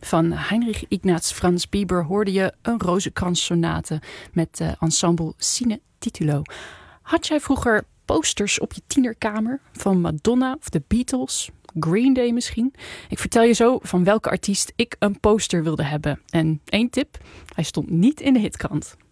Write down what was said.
Van Heinrich Ignaz Franz Bieber hoorde je een Rozenkrans-sonate met ensemble Sine Titulo. Had jij vroeger posters op je tienerkamer van Madonna of de Beatles, Green Day misschien? Ik vertel je zo van welke artiest ik een poster wilde hebben. En één tip, hij stond niet in de hitkrant.